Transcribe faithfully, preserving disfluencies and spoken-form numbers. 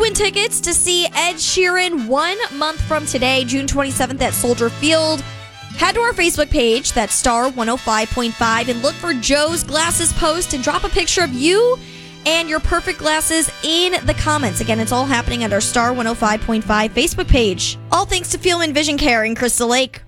win tickets to see Ed Sheeran one month from today, June twenty-seventh at Soldier Field. Head to our Facebook page, that's Star one oh five point five, and look for Joe's Glasses post and drop a picture of you and your perfect glasses in the comments. Again, it's all happening at our Star one oh five point five Facebook page. All thanks to Fielman Vision Care in Crystal Lake.